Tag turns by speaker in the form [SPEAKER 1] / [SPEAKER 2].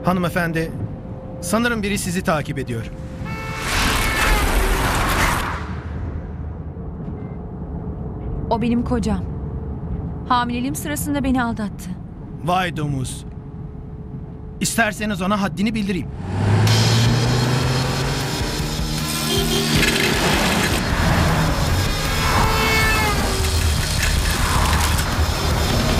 [SPEAKER 1] Hanımefendi, sanırım biri sizi takip ediyor.
[SPEAKER 2] O benim kocam. Hamileliğim sırasında beni aldattı.
[SPEAKER 1] Vay domuz. İsterseniz ona haddini bildireyim.